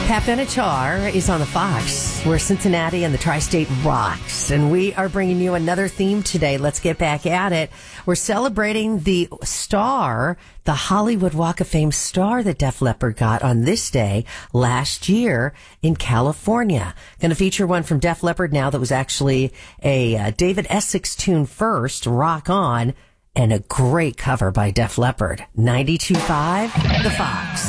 Pat Benatar is on the Fox, where Cincinnati and the Tri-State rocks. And we are bringing you another theme today. Let's get back at it. We're celebrating the star, the Hollywood Walk of Fame star that Def Leppard got on this day last year in California. Going to feature one from Def Leppard now that was actually a David Essex tune first, Rock On, and a great cover by Def Leppard. 92.5, The Fox.